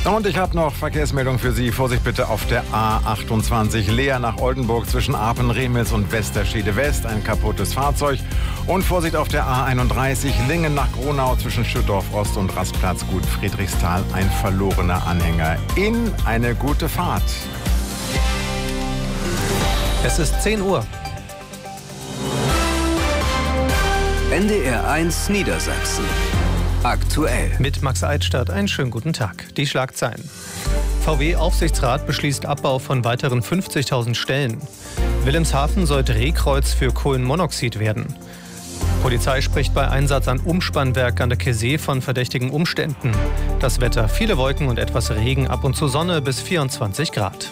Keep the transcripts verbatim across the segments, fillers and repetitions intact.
Und ich habe noch Verkehrsmeldung für Sie. Vorsicht bitte auf der A achtundzwanzig Leer nach Oldenburg zwischen Apen-Remels und Westerstede West. Ein kaputtes Fahrzeug. Und Vorsicht auf der A einunddreißig Lingen nach Gronau zwischen Schüttorf Ost und Rastplatz Gut Friedrichsthal. Ein verlorener Anhänger. In eine gute Fahrt. Es ist zehn Uhr. N D R eins Niedersachsen. Aktuell. Mit Max Eidstadt, einen schönen guten Tag. Die Schlagzeilen. V W-Aufsichtsrat beschließt Abbau von weiteren fünfzigtausend Stellen. Wilhelmshaven soll Drehkreuz für Kohlenmonoxid werden. Polizei spricht bei Einsatz an Umspannwerk an der Kesee von verdächtigen Umständen. Das Wetter, viele Wolken und etwas Regen, ab und zu Sonne bis vierundzwanzig Grad.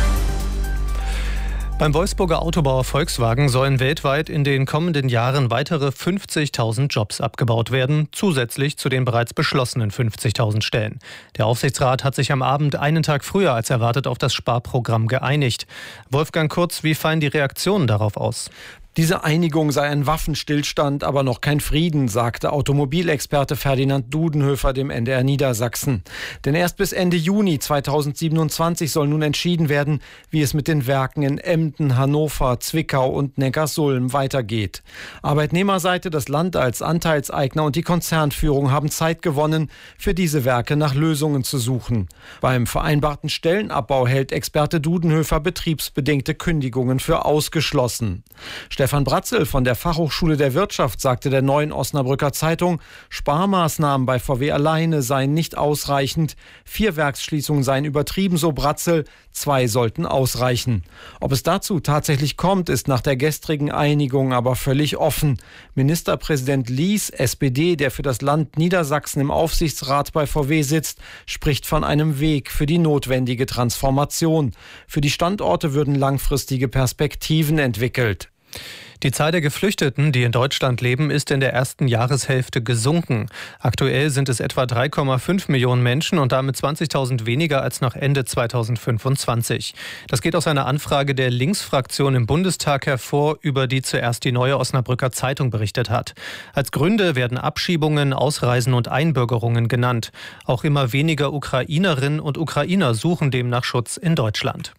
Beim Wolfsburger Autobauer Volkswagen sollen weltweit in den kommenden Jahren weitere fünfzigtausend Jobs abgebaut werden, zusätzlich zu den bereits beschlossenen fünfzigtausend Stellen. Der Aufsichtsrat hat sich am Abend einen Tag früher als erwartet auf das Sparprogramm geeinigt. Wolfgang Kurz, wie fallen die Reaktionen darauf aus? Diese Einigung sei ein Waffenstillstand, aber noch kein Frieden, sagte Automobilexperte Ferdinand Dudenhöfer dem N D R Niedersachsen. Denn erst bis Ende Juni zweitausendsiebenundzwanzig soll nun entschieden werden, wie es mit den Werken in Emden, Hannover, Zwickau und Neckarsulm weitergeht. Arbeitnehmerseite, das Land als Anteilseigner und die Konzernführung haben Zeit gewonnen, für diese Werke nach Lösungen zu suchen. Beim vereinbarten Stellenabbau hält Experte Dudenhöfer betriebsbedingte Kündigungen für ausgeschlossen. Stefan Bratzel von der Fachhochschule der Wirtschaft sagte der Neuen Osnabrücker Zeitung, Sparmaßnahmen bei V W alleine seien nicht ausreichend. Vier Werksschließungen seien übertrieben, so Bratzel. Zwei sollten ausreichen. Ob es dazu tatsächlich kommt, ist nach der gestrigen Einigung aber völlig offen. Ministerpräsident Lies, S P D, der für das Land Niedersachsen im Aufsichtsrat bei V W sitzt, spricht von einem Weg für die notwendige Transformation. Für die Standorte würden langfristige Perspektiven entwickelt. Die Zahl der Geflüchteten, die in Deutschland leben, ist in der ersten Jahreshälfte gesunken. Aktuell sind es etwa drei Komma fünf Millionen Menschen und damit zwanzigtausend weniger als nach Ende zweitausendfünfundzwanzig. Das geht aus einer Anfrage der Linksfraktion im Bundestag hervor, über die zuerst die Neue Osnabrücker Zeitung berichtet hat. Als Gründe werden Abschiebungen, Ausreisen und Einbürgerungen genannt. Auch immer weniger Ukrainerinnen und Ukrainer suchen demnach Schutz in Deutschland.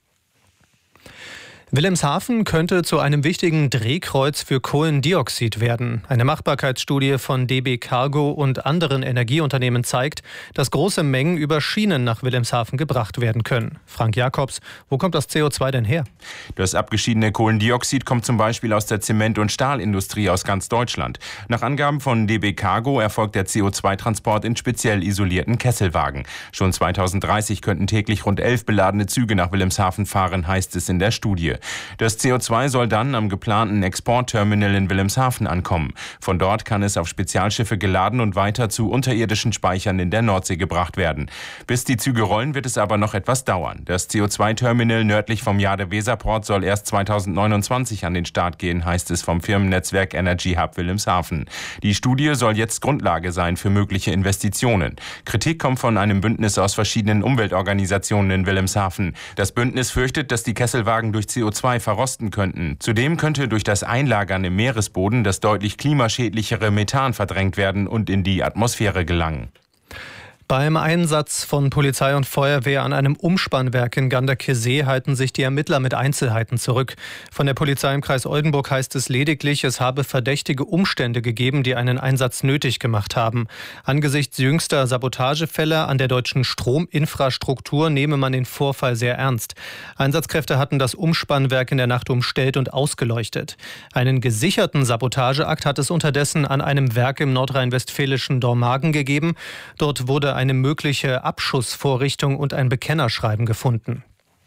Wilhelmshaven könnte zu einem wichtigen Drehkreuz für Kohlendioxid werden. Eine Machbarkeitsstudie von D B Cargo und anderen Energieunternehmen zeigt, dass große Mengen über Schienen nach Wilhelmshaven gebracht werden können. Frank Jakobs, wo kommt das C O zwei denn her? Das abgeschiedene Kohlendioxid kommt zum Beispiel aus der Zement- und Stahlindustrie aus ganz Deutschland. Nach Angaben von D B Cargo erfolgt der C O zwei Transport in speziell isolierten Kesselwagen. Schon zweitausenddreißig könnten täglich rund elf beladene Züge nach Wilhelmshaven fahren, heißt es in der Studie. Das C O zwei soll dann am geplanten Exportterminal in Wilhelmshaven ankommen. Von dort kann es auf Spezialschiffe geladen und weiter zu unterirdischen Speichern in der Nordsee gebracht werden. Bis die Züge rollen, wird es aber noch etwas dauern. Das C O zwei Terminal nördlich vom Jade-Weser-Port soll erst zweitausendneunundzwanzig an den Start gehen, heißt es vom Firmennetzwerk Energy Hub Wilhelmshaven. Die Studie soll jetzt Grundlage sein für mögliche Investitionen. Kritik kommt von einem Bündnis aus verschiedenen Umweltorganisationen in Wilhelmshaven. Das Bündnis fürchtet, dass die Kesselwagen durch C O zwei verrosten könnten. Zudem könnte durch das Einlagern im Meeresboden das deutlich klimaschädlichere Methan verdrängt werden und in die Atmosphäre gelangen. Beim Einsatz von Polizei und Feuerwehr an einem Umspannwerk in Ganderkesee halten sich die Ermittler mit Einzelheiten zurück. Von der Polizei im Kreis Oldenburg heißt es lediglich, es habe verdächtige Umstände gegeben, die einen Einsatz nötig gemacht haben. Angesichts jüngster Sabotagefälle an der deutschen Strominfrastruktur nehme man den Vorfall sehr ernst. Einsatzkräfte hatten das Umspannwerk in der Nacht umstellt und ausgeleuchtet. Einen gesicherten Sabotageakt hat es unterdessen an einem Werk im nordrhein-westfälischen Dormagen gegeben. Dort wurde eine mögliche Abschussvorrichtung und ein Bekennerschreiben gefunden.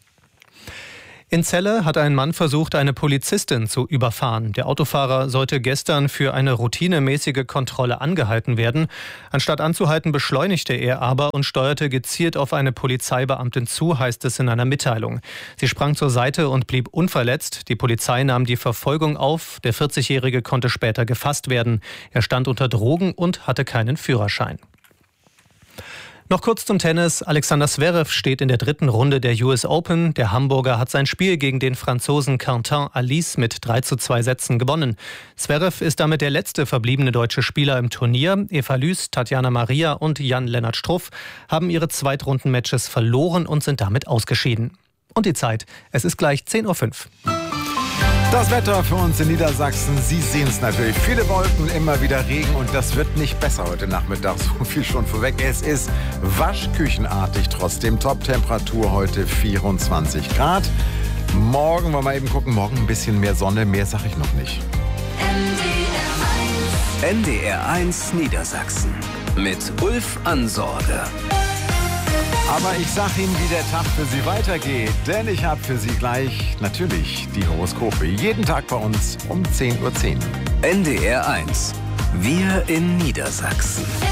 In Celle hat ein Mann versucht, eine Polizistin zu überfahren. Der Autofahrer sollte gestern für eine routinemäßige Kontrolle angehalten werden. Anstatt anzuhalten, beschleunigte er aber und steuerte gezielt auf eine Polizeibeamtin zu, heißt es in einer Mitteilung. Sie sprang zur Seite und blieb unverletzt. Die Polizei nahm die Verfolgung auf. Der vierzigjährige konnte später gefasst werden. Er stand unter Drogen und hatte keinen Führerschein. Noch kurz zum Tennis. Alexander Zverev steht in der dritten Runde der U S Open. Der Hamburger hat sein Spiel gegen den Franzosen Quentin Alice mit drei zu zwei Sätzen gewonnen. Zverev ist damit der letzte verbliebene deutsche Spieler im Turnier. Eva Lüß, Tatjana Maria und Jan-Lennart Struff haben ihre Zweitrundenmatches verloren und sind damit ausgeschieden. Und die Zeit, es ist gleich zehn Uhr fünf. Das Wetter für uns in Niedersachsen, Sie sehen es natürlich. Viele Wolken, immer wieder Regen und das wird nicht besser heute Nachmittag. So viel schon vorweg. Es ist waschküchenartig, trotzdem Top-Temperatur heute vierundzwanzig Grad. Morgen wollen wir eben gucken, morgen ein bisschen mehr Sonne, mehr sage ich noch nicht. N D R eins Niedersachsen mit Ulf Ansorge. Aber ich sag Ihnen, wie der Tag für Sie weitergeht, denn ich habe für Sie gleich natürlich die Horoskope. Jeden Tag bei uns um zehn Uhr zehn. N D R eins. Wir in Niedersachsen.